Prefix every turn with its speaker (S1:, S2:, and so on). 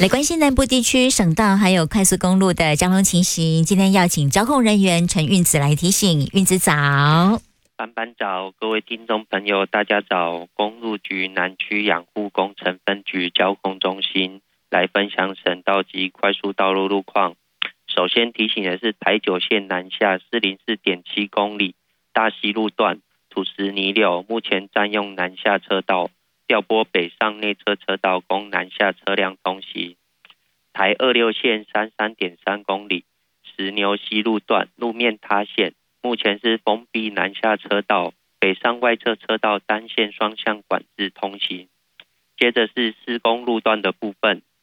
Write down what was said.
S1: 来关心南部地区省道还有快速公路的交通情形，今天要请交控人员陈运子来提醒。运子早。
S2: 班早，各位听众朋友大家早。公路局南区养护工程分局交控中心来分享省道及快速道路路况。首先提醒的是台九线南下 404.7 公里大溪路段土石泥流，目前占用南下车道，调拨北上内侧车道供南下车辆通行。台26线 33.3 公里石牛溪路段路面塌陷，目前是封闭南下车道，北上外侧车道单线双向管制通行。接着是施工路段的部分，